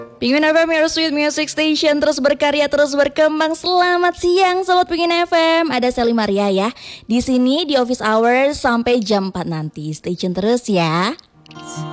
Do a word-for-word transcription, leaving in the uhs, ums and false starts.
Penguin F M, your sweet music station, terus berkarya, terus berkembang. Selamat siang Sobat Penguin F M. Ada Sally Maria ya. Di sini di office hours sampai jam empat nanti. Stay tune terus ya.